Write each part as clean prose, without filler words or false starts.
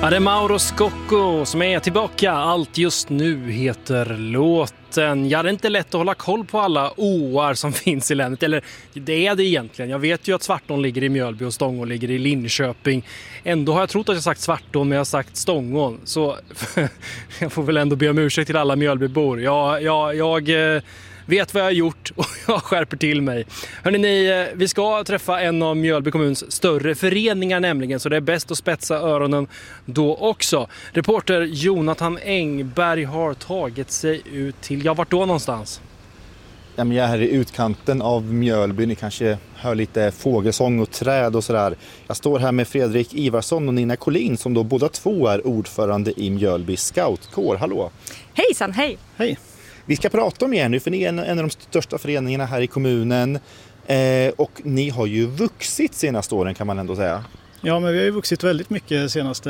Ja, det är Mauro Scocco som är tillbaka. Allt just nu heter låten. Ja, det är inte lätt att hålla koll på alla åar som finns i länet. Eller det är det egentligen. Jag vet ju att Svartån ligger i Mjölby och Stångån ligger i Linköping. Ändå har jag trott att jag sagt Svartån, men jag har sagt Stångån. Så jag får väl ändå be om ursäkt till alla Mjölbybor. Jag vet vad jag har gjort och jag skärper till mig. Hörrni, vi ska träffa en av Mjölby kommuns större föreningar nämligen, så det är bäst att spetsa öronen då också. Reporter Jonathan Engberg har tagit sig ut till, vart då någonstans? Ja, men jag är här i utkanten av Mjölby. Ni kanske hör lite fågelsång och träd och sådär. Jag står här med Fredrik Ivarsson och Nina Collin som då båda två är ordförande i Mjölby scoutkår. Hallå! Hejsan, hej! Hej! Vi ska prata om er nu, för ni är en av de största föreningarna här i kommunen. Och ni har ju vuxit senaste åren, kan man ändå säga. Ja, men vi har ju vuxit väldigt mycket senaste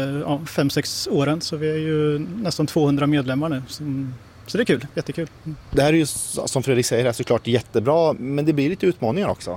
5-6 åren. Så vi är ju nästan 200 medlemmar nu. Så det är kul, jättekul. Det här är ju, som Fredrik säger, såklart jättebra. Men det blir lite utmaningar också.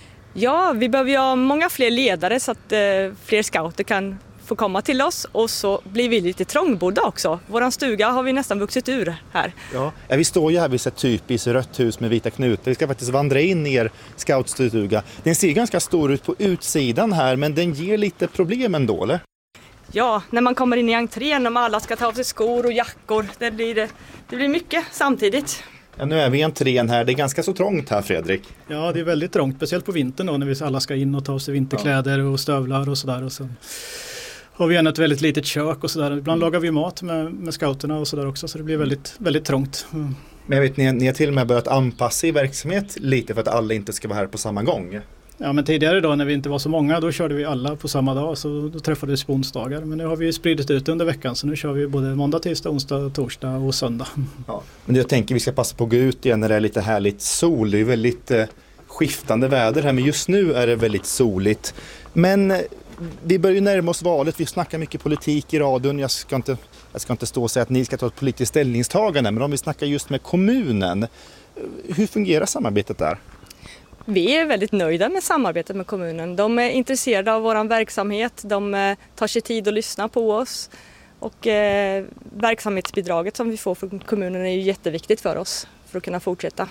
Ja, vi behöver ju ha många fler ledare så att fler scouter kan få komma till oss, och så blir vi lite trångbodda också. Våran stuga har vi nästan vuxit ur här. Ja, vi står ju här vid ett typiskt rött hus med vita knutar. Vi ska faktiskt vandra in i er scoutstuga. Den ser ganska stor ut på utsidan här, men den ger lite problem ändå, eller? Ja, när man kommer in i entrén och alla ska ta av sig skor och jackor, det blir mycket samtidigt. Ja, nu är vi i entrén här. Det är ganska så trångt här, Fredrik. Ja, det är väldigt trångt, speciellt på vintern då, när vi alla ska in och ta av sig vinterkläder och stövlar och sådär. Och så har vi gärna ett väldigt litet kök och sådär. Ibland lagar vi mat med scouterna och sådär också, så det blir väldigt, väldigt trångt. Mm. Men jag vet, ni har till och med börjat anpassa i verksamhet lite för att alla inte ska vara här på samma gång. Ja, men tidigare då när vi inte var så många, då körde vi alla på samma dag, så då träffades vi på onsdagar. Men nu har vi spridit ut under veckan, så nu kör vi både måndag, tisdag, onsdag, torsdag och söndag. Ja. Men jag tänker vi ska passa på att gå ut igen när det är lite härligt sol. Det är väldigt skiftande väder här, men just nu är det väldigt soligt. Men vi börjar ju närma oss valet. Vi snackar mycket politik i radion. Jag ska inte stå och säga att ni ska ta ett politiskt ställningstagande, men om vi snackar just med kommunen, hur fungerar samarbetet där? Vi är väldigt nöjda med samarbetet med kommunen. De är intresserade av vår verksamhet. De tar sig tid att lyssna på oss. Och verksamhetsbidraget som vi får från kommunen är ju jätteviktigt för oss för att kunna fortsätta.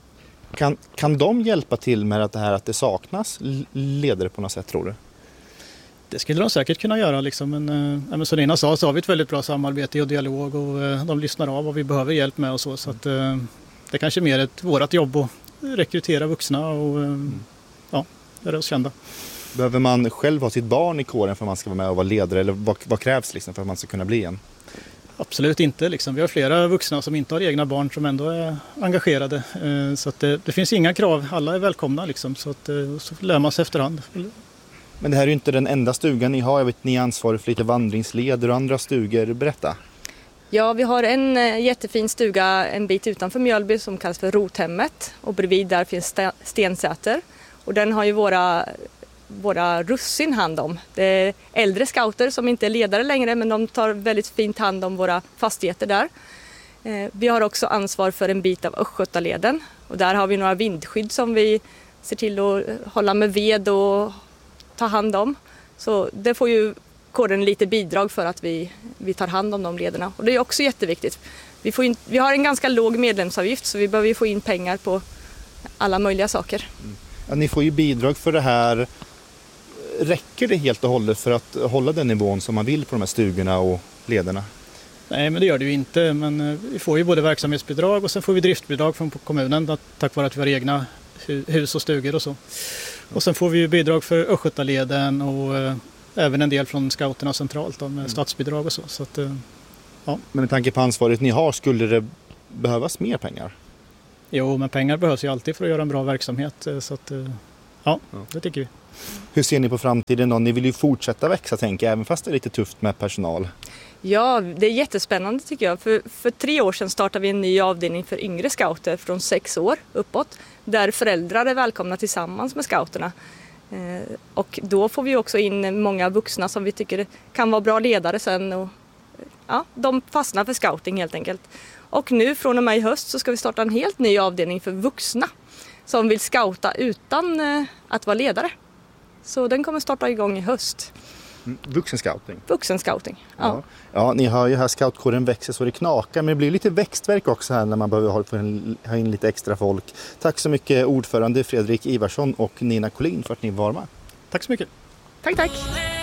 Kan de hjälpa till med att det saknas ledare på något sätt, tror du? Det skulle de säkert kunna göra. Liksom. Men som Nina sa, så har vi ett väldigt bra samarbete och dialog, och de lyssnar av vad vi behöver hjälp med och så. Så att, det är kanske mer vårt jobb att rekrytera vuxna och göra oss kända. Behöver man själv ha sitt barn i kåren för att man ska vara med och vara ledare, eller vad krävs liksom för att man ska kunna bli en? Absolut inte. Liksom. Vi har flera vuxna som inte har egna barn som ändå är engagerade. Så att det finns inga krav. Alla är välkomna. Liksom. Så lär man sig efterhand. Men det här är ju inte den enda stugan ni har. Jag vet, ni är ansvarig för lite vandringsleder och andra stugor. Berätta. Ja, vi har en jättefin stuga en bit utanför Mjölby som kallas för Rothemmet. Och bredvid där finns Stensäter. Och den har ju våra russin hand om. Det är äldre scouter som inte är ledare längre, men de tar väldigt fint hand om våra fastigheter där. Vi har också ansvar för en bit av Östgötaleden. Och där har vi några vindskydd som vi ser till att hålla med ved och ta hand om. Så det får ju kåren lite bidrag för att vi tar hand om de lederna. Och det är också jätteviktigt. Vi har en ganska låg medlemsavgift, så vi behöver ju få in pengar på alla möjliga saker. Ja, ni får ju bidrag för det här. Räcker det helt och hållet för att hålla den nivån som man vill på de här stugorna och lederna? Nej, men det gör det ju inte. Men vi får ju både verksamhetsbidrag och sen får vi driftbidrag från kommunen tack vare att vi har egna hus och stugor och så. Och sen får vi ju bidrag för Östgötaleden och även en del från scouterna centralt då, med statsbidrag och så. Så att, ja. Men med tanke på ansvaret ni har, skulle det behövas mer pengar? Jo, men pengar behövs ju alltid för att göra en bra verksamhet. Så att, ja, det tycker vi. Hur ser ni på framtiden då? Ni vill ju fortsätta växa, tänker jag, även fast det är lite tufft med personal. Ja, det är jättespännande tycker jag. För 3 år sedan startade vi en ny avdelning för yngre scouter från 6 år uppåt. Där föräldrar är välkomna tillsammans med scouterna. Och då får vi också in många vuxna som vi tycker kan vara bra ledare sen. Och, ja, de fastnar för scouting helt enkelt. Och nu från och med i höst så ska vi starta en helt ny avdelning för vuxna som vill scouta utan att vara ledare. Så den kommer starta igång i höst. Vuxenscouting. Vuxenscouting, ja. Ja, ni hör ju här scoutkåren växer så det knakar, men det blir lite växtverk också här när man behöver ha in lite extra folk. Tack så mycket ordförande Fredrik Ivarsson och Nina Collin för att ni var med. Tack så mycket. Tack.